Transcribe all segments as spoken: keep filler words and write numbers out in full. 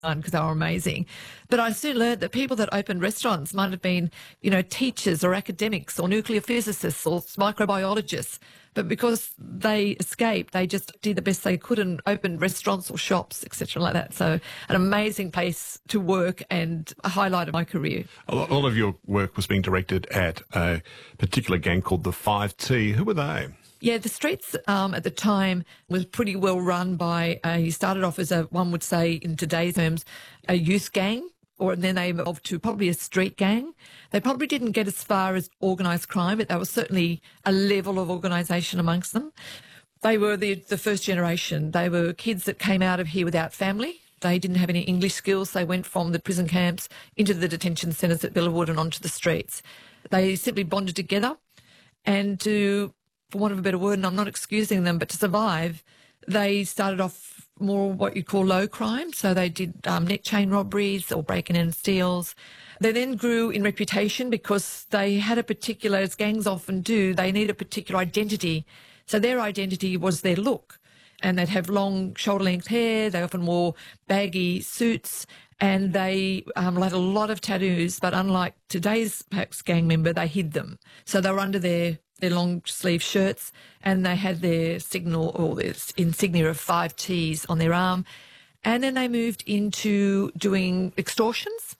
because they were amazing. But I soon learned that people that opened restaurants might have been, you know, teachers or academics or nuclear physicists or microbiologists. But because they escaped, they just did the best they could and opened restaurants or shops, et cetera, like that. So an amazing place to work and a highlight of my career. A lot, a lot of your work was being directed at a particular gang called the five T. Who were they? Yeah, the streets um, at the time was pretty well run by, uh, he started off as a, one would say in today's terms, a youth gang, or then they evolved to probably a street gang. They probably didn't get as far as organised crime, but there was certainly a level of organisation amongst them. They were the, the first generation. They were kids that came out of here without family. They didn't have any English skills. They went from the prison camps into the detention centres at Villawood and onto the streets. They simply bonded together and to, for want of a better word, and I'm not excusing them, but to survive, they started off more what you call low crime. So they did um, neck chain robberies or break-in and steals. They then grew in reputation because they had a particular, as gangs often do, they need a particular identity. So their identity was their look. And they'd have long shoulder-length hair. They often wore baggy suits. And they um, had a lot of tattoos, but unlike today's perhaps gang member, they hid them. So they were under their their long sleeve shirts, and they had their signal or their insignia of five T's on their arm. And then they moved into doing extortions,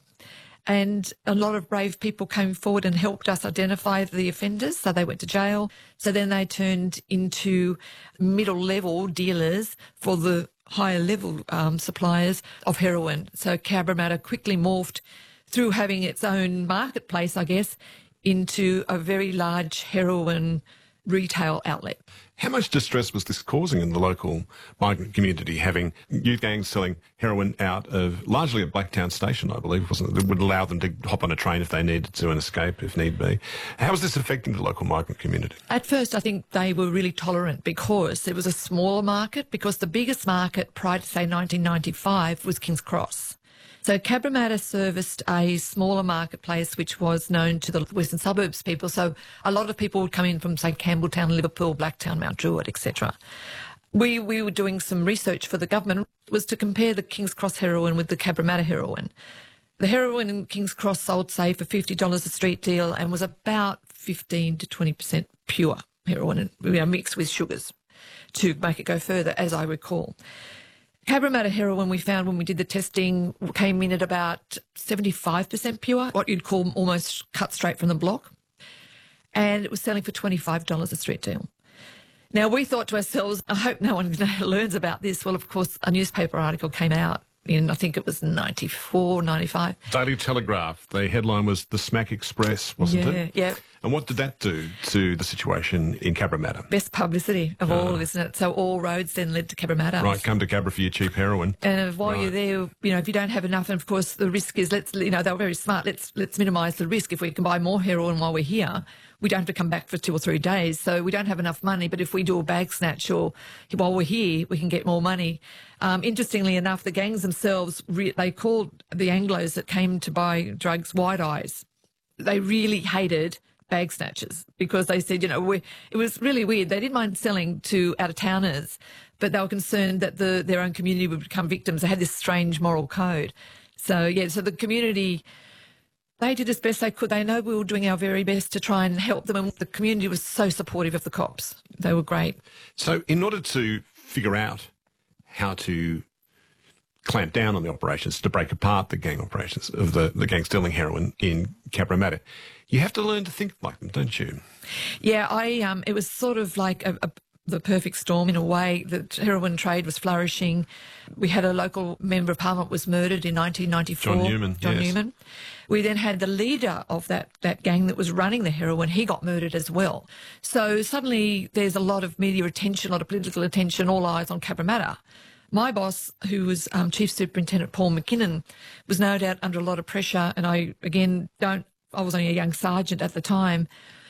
and a lot of brave people came forward and helped us identify the offenders, so they went to jail. So then they turned into middle-level dealers for the higher-level um, suppliers of heroin. So Cabramatta quickly morphed through having its own marketplace, I guess, into a very large heroin retail outlet. How much distress was this causing in the local migrant community, having youth gangs selling heroin out of largely at Blacktown Station, I believe, wasn't it? That would allow them to hop on a train if they needed to and escape if need be. How was this affecting the local migrant community? At first, I think they were really tolerant because it was a smaller market, because the biggest market prior to, say, nineteen ninety-five was King's Cross. So Cabramatta serviced a smaller marketplace which was known to the western suburbs people. So a lot of people would come in from, say, Campbelltown, Liverpool, Blacktown, Mount Druitt, et cetera. We, we were doing some research for the government, was to compare the King's Cross heroin with the Cabramatta heroin. The heroin in King's Cross sold, say, for fifty dollars a street deal and was about fifteen to twenty percent pure heroin, and, you know, mixed with sugars to make it go further, as I recall. Cabramatta heroin, we found when we did the testing, came in at about seventy-five percent pure, what you'd call almost cut straight from the block. And it was selling for twenty-five dollars a street deal. Now, we thought to ourselves, I hope no one learns about this. Well, of course, a newspaper article came out in, I think it was ninety-four, ninety-five. Daily Telegraph. The headline was The Smack Express, wasn't yeah, it? Yeah, And what did that do to the situation in Cabramatta? Best publicity of all, isn't it? So all roads then led to Cabramatta. Right, come to Cabra for your cheap heroin. And while Right. you're there, you know, if you don't have enough, and of course the risk is, let's, you know, they were very smart, let's let's minimise the risk. If we can buy more heroin while we're here, we don't have to come back for two or three days. So we don't have enough money, but if we do a bag snatch or while we're here, we can get more money. Um, interestingly enough, the gangs themselves, re- they called the Anglos that came to buy drugs white eyes. They really hated bag snatchers because they said, you know, we, it was really weird. They didn't mind selling to out-of-towners, but they were concerned that the, their own community would become victims. They had this strange moral code. So, yeah, so the community, they did as best they could. They know we were doing our very best to try and help them, and the community was so supportive of the cops. They were great. So in order to figure out how to clamp down on the operations, to break apart the gang operations of the, the gang stealing heroin in Cabramatta, you have to learn to think like them, don't you? Yeah, I. Um, it was sort of like a, a, the perfect storm in a way. The heroin trade was flourishing. We had a local member of parliament was murdered in nineteen ninety-four. John Newman. John yes. Newman. We then had the leader of that, that gang that was running the heroin. He got murdered as well. So suddenly there's a lot of media attention, a lot of political attention, all eyes on Cabramatta. My boss, who was um, Chief Superintendent Paul McKinnon, was no doubt under a lot of pressure. And I, again, don't, I was only a young sergeant at the time.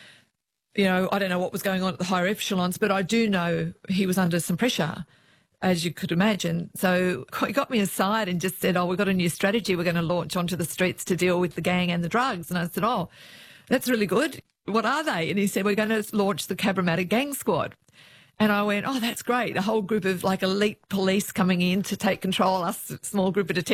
You know, I don't know what was going on at the higher echelons, but I do know he was under some pressure, as you could imagine. So he got me aside and just said, oh, we've got a new strategy we're going to launch onto the streets to deal with the gang and the drugs. And I said, oh, that's really good. What are they? And he said, we're going to launch the Cabramatta Gang Squad. And I went, oh, that's great. A whole group of like elite police coming in to take control, us small group of detectives.